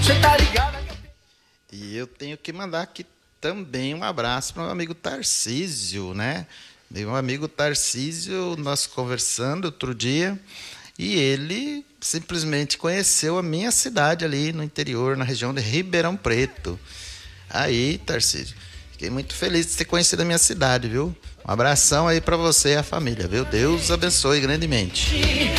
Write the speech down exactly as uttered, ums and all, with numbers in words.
E eu tenho que mandar aqui também um abraço para o meu amigo Tarcísio, né? Meu amigo Tarcísio, nós conversando outro dia, e ele simplesmente conheceu a minha cidade ali no interior, na região de Ribeirão Preto. Aí, Tarcísio, fiquei muito feliz de ter conhecido a minha cidade, viu? Um abração aí para você e a família, viu? Deus abençoe grandemente.